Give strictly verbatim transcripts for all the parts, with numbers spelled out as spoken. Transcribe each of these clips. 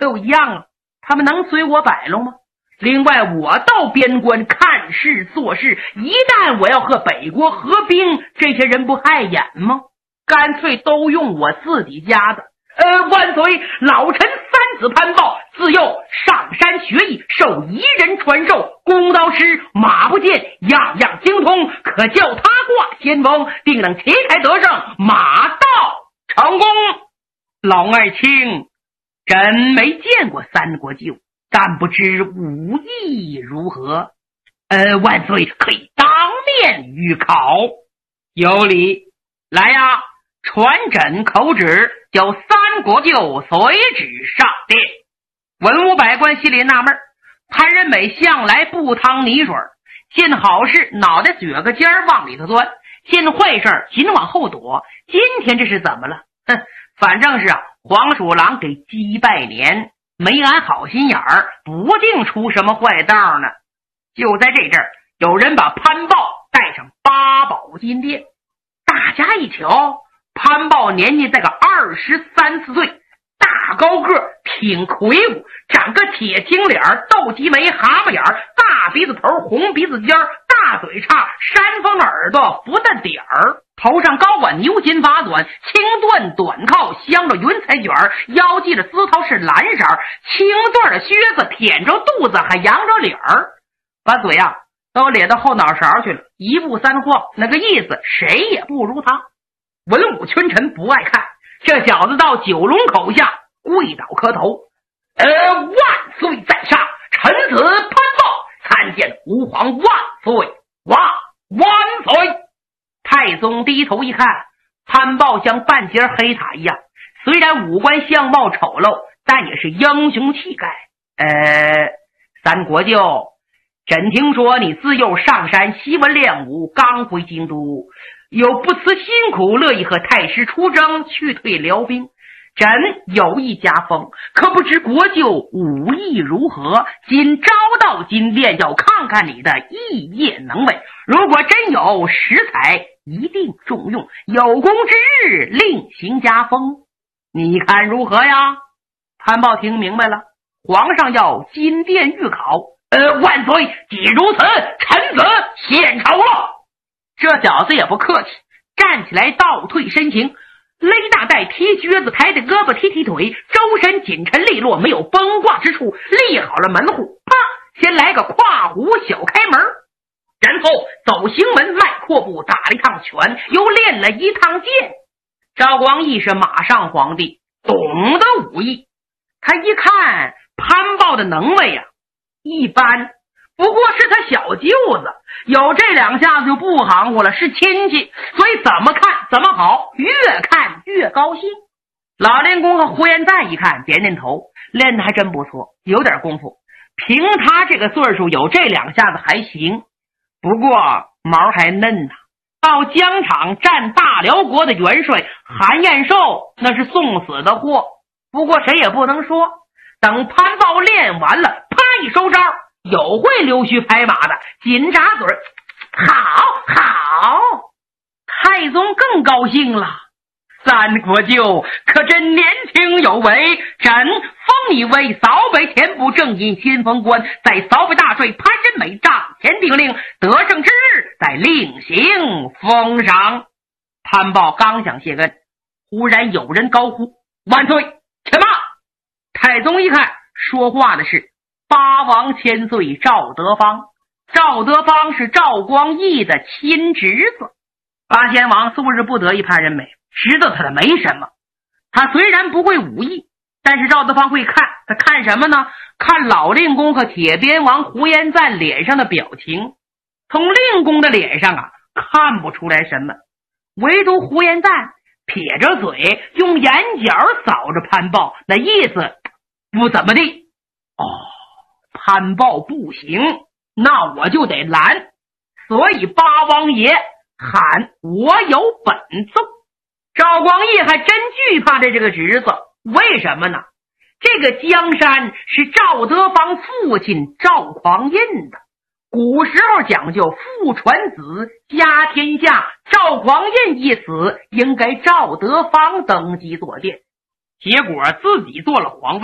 可有一样啊，他们能随我摆弄吗？另外，我到边关看事做事，一旦我要和北国合兵，这些人不害眼吗？干脆都用我自己家的。呃，万岁！老臣三子潘豹自幼上山学艺，受一人传授，弓刀师、马步剑样样精通，可叫他挂先锋，定能旗开得胜，马到成功。老爱卿，朕没见过三国舅，但不知武艺如何？呃，万岁可以当面预考。有理，来呀！传朕口旨，叫三国舅随旨上殿。文武百官心里纳闷，潘仁美向来不趟泥水，见好事脑袋撅个尖儿往里头钻，见坏事紧往后躲。今天这是怎么了？哼，反正是啊，黄鼠狼给鸡拜年，没安好心眼儿，不定出什么坏道呢。就在这阵儿，有人把潘豹带上八宝金殿，大家一瞧，潘豹年纪在个二十三四岁，大高个，挺魁梧，长个铁青脸，斗鸡眉，蛤蟆眼，大鼻子头，红鼻子尖，大嘴叉，山峰耳朵，不带点儿，头上高管牛筋发短，青缎短靠，镶着云彩卷，腰系着丝绦是蓝色，青缎的靴子舔着肚子，还扬着脸儿，把嘴啊都咧到后脑勺去了，一步三晃，那个意思谁也不如他。文武群臣不爱看，这小子到九龙口下跪倒磕头，呃，万岁在上，臣子潘豹参见吾皇万岁，万万岁。太宗低头一看，潘豹像半截黑塔一样，虽然五官相貌丑陋，但也是英雄气概。呃，三国舅，朕听说你自幼上山习文练武，刚回京都，有不辞辛苦，乐意和太师出征，去退辽兵。朕有意加封，可不知国舅武艺如何？今招到金殿，要看看你的艺业能为。如果真有实才，一定重用，有功之日另行加封。你看如何呀？潘豹听明白了，皇上要金殿预考。呃，万岁，既如此，臣子献丑了。这小子也不客气，站起来倒退身形，勒大带，踢撅子，抬着胳膊，踢踢腿，周身紧沉利落，没有崩挂之处，立好了门户，啪，先来个跨虎小开门，然后走行门，迈阔步，打了一趟拳，又练了一趟剑。赵光义是马上皇帝，懂得武艺，他一看潘豹的能为啊一般，不过是他小舅子，有这两下子就不含糊了，是亲戚，所以怎么看怎么好，越看越高兴。老练公和呼延赞一看，点点头，练得还真不错，有点功夫。凭他这个岁数，有这两下子还行，不过毛还嫩呢。到疆场战大辽国的元帅韩彦寿，那是送死的货。不过谁也不能说，等潘豹练完了，啪一收招，有会溜须拍马的，紧扎嘴，好好。太宗更高兴了，三国舅可真年轻有为，朕封你为扫北前部正印先锋官，在扫北大帅潘仁美帐前定令，得胜之日再另行封赏。潘豹刚想谢恩，忽然有人高呼：万岁，且慢！太宗一看，说话的是八王千岁赵德芳。赵德芳是赵光义的亲侄子。八仙王素日不得意潘仁美，知道他的没什么。他虽然不会武艺，但是赵德芳会看，他看什么呢？看老令公和铁鞭王呼延赞脸上的表情。从令公的脸上啊，看不出来什么，唯独呼延赞撇着嘴，用眼角扫着潘豹，那意思不怎么地。哦，潘豹不行，那我就得拦。所以八王爷喊我有本奏。赵光义还真惧怕这这个侄子，为什么呢？这个江山是赵德芳父亲赵匡胤的，古时候讲究父传子家天下，赵匡胤一死，应该赵德芳登基坐殿，结果自己做了皇位，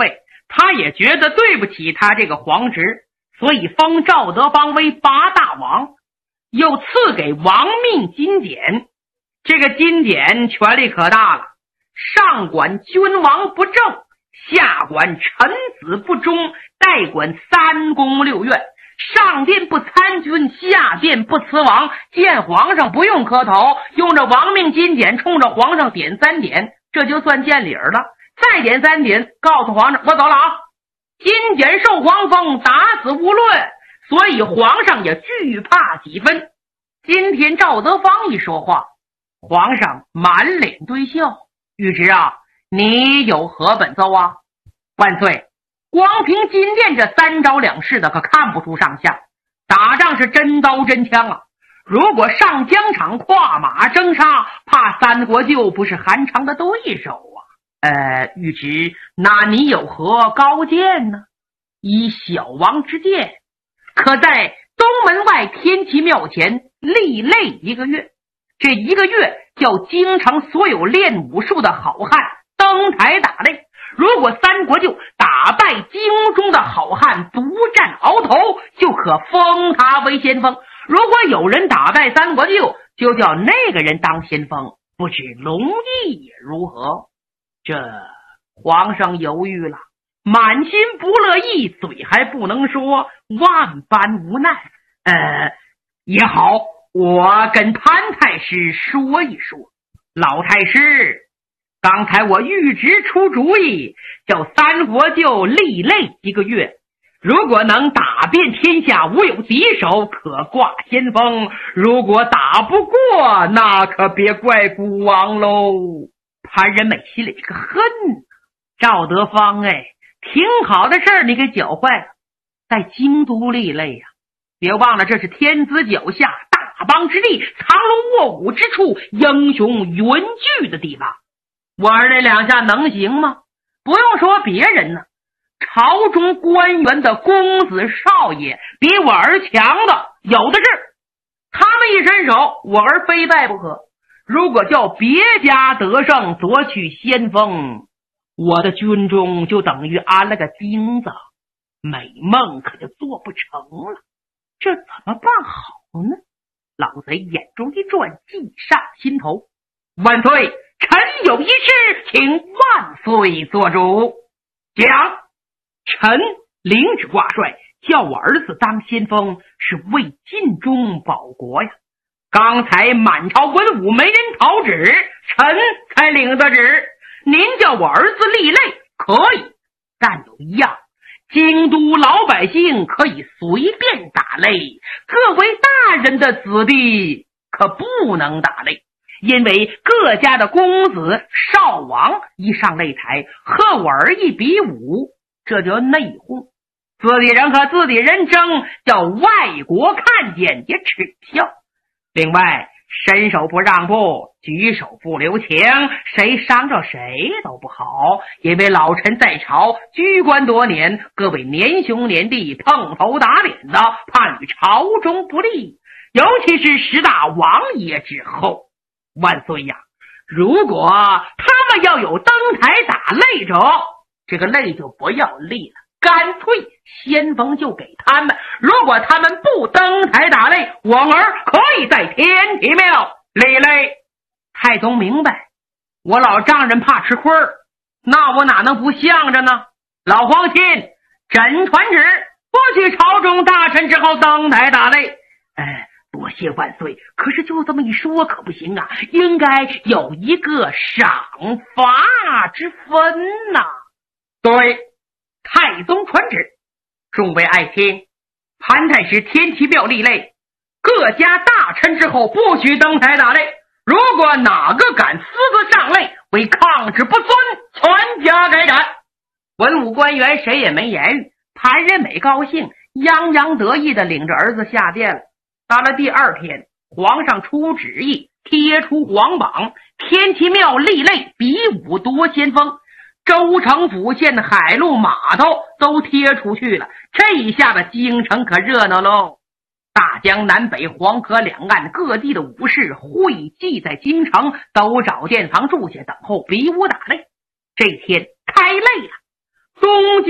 他也觉得对不起他这个皇侄，所以封赵德芳为八大王，又赐给王命金典。这个金典权力可大了，上管君王不正，下管臣子不忠，代管三宫六院，上殿不参军，下殿不辞王，见皇上不用磕头，用着王命金典冲着皇上点三点，这就算见礼儿了。再点三点，告诉皇上我走了啊！金典受皇封，打死无论，所以皇上也惧怕几分。今天赵德芳一说话，皇上满脸堆笑。玉侄啊，你有何本奏啊？万岁，光凭金殿这三招两式的可看不出上下，打仗是真刀真枪啊！如果上疆场跨马征杀，怕三国舅不是韩常的对手啊。呃，玉侄，那你有何高见呢？以小王之见，可在东门外天齐庙前立擂一个月，这一个月叫京城所有练武术的好汉登台打擂。如果三国舅打败京中的好汉，独占鳌头，就可封他为先锋；如果有人打败三国舅，就叫那个人当先锋，不知龙意如何？这皇上犹豫了，满心不乐意，嘴还不能说，万般无奈。呃，也好，我跟潘太师说一说。老太师，刚才我谕旨出主意，叫三国舅立擂一个月，如果能打遍天下无有敌手，可挂先锋；如果打不过，那可别怪孤王喽。潘仁美心里这个恨，赵德芳哎，挺好的事儿你给搅坏了，在京都立擂呀、啊，别忘了这是天子脚下，大邦之地，藏龙卧虎之处，英雄云聚的地方。我儿这两下能行吗？不用说别人呢，朝中官员的公子少爷比我儿强的有的是，他们一伸手，我儿非败不可。如果叫别家得胜夺取先锋，我的军中就等于安了个钉子，美梦可就做不成了。这怎么办好呢？老贼眼中一转，计上心头。万岁，臣有一事，请万岁做主。讲，臣领旨挂帅，叫我儿子当先锋，是为尽忠保国呀。刚才满朝文武没人讨旨，臣才领的旨。您叫我儿子立擂可以，但有一样，京都老百姓可以随便打擂，各位大人的子弟可不能打擂，因为各家的公子少王一上擂台和我儿一比武，这叫内讧，自己人和自己人争，叫外国看见也耻笑。另外，伸手不让步，举手不留情，谁伤着谁都不好。因为老臣在朝居官多年，各位年兄年弟碰头打脸的，怕与朝中不利，尤其是十大王爷之后。万岁呀，如果他们要有登台打擂者，这个擂就不要立了，干脆先锋就给他们。如果他们不登台打擂，我儿可以在天齐庙立擂。太宗明白，我老丈人怕吃亏，那我哪能不向着呢？老皇亲，朕传旨，不许朝中大臣之后登台打擂。哎，多谢万岁，可是就这么一说可不行啊，应该有一个赏罚之分呐、啊。对，太宗传旨，众位爱卿，潘太师天齐庙立擂，各家大臣之后不许登台打擂，如果哪个敢私自上擂，为抗旨不遵，全家该斩。文武官员谁也没言语，潘仁美高兴，洋洋得意地领着儿子下殿了。到了第二天，皇上出旨意，贴出皇榜，天齐庙立擂比武夺先锋。州城府县的海陆码头都贴出去了，这一下子京城可热闹喽！大江南北黄河两岸各地的武士汇集在京城，都找店房住下，等候比武打擂。这天开擂了，东京